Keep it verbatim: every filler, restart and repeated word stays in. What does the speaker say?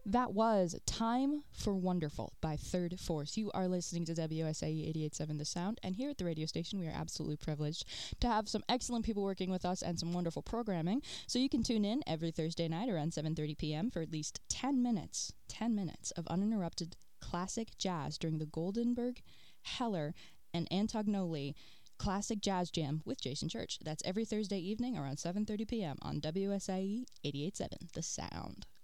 That was Time for Wonderful by Third Force. You are listening to W S A E eighty-eight point seven The Sound, and here at the radio station we are absolutely privileged to have some excellent people working with us and some wonderful programming. So you can tune in every Thursday night around seven thirty p.m. for at least ten minutes, ten minutes of uninterrupted classic jazz during the Goldenberg, Heller, and Antognoli Classic Jazz Jam with Jason Church. That's every Thursday evening around seven thirty p.m. on W S A E eighty-eight point seven The Sound.